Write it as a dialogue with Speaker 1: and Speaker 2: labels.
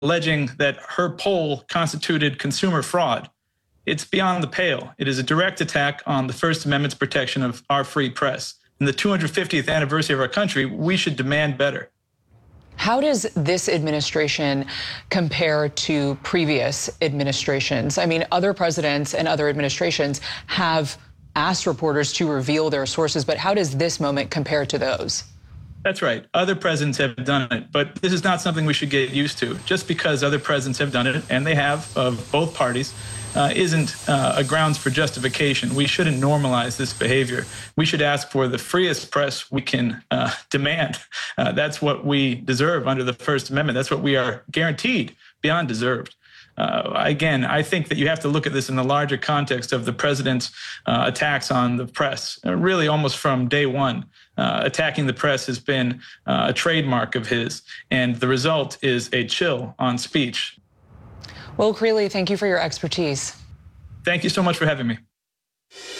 Speaker 1: alleging that her poll constituted consumer fraud. It's beyond the pale. It is a direct attack on the First Amendment's protection of our free press. In the 250th anniversary of our country, we should demand better.
Speaker 2: How does this administration compare to previous administrations? I mean, other presidents and other administrations have asked reporters to reveal their sources, but how does this moment compare to those?
Speaker 1: That's right. Other presidents have done it, but this is not something we should get used to. Just because other presidents have done it, and they have, of both parties, isn't a grounds for justification. We shouldn't normalize this behavior. We should ask for the freest press we can demand. That's what we deserve under the First Amendment. That's what we are guaranteed beyond deserved. Again, I think that you have to look at this in the larger context of the president's attacks on the press, really almost from day one. Attacking the press has been a trademark of his, and the result is a chill on speech.
Speaker 2: Will Creeley, thank you for your expertise.
Speaker 1: Thank you so much for having me.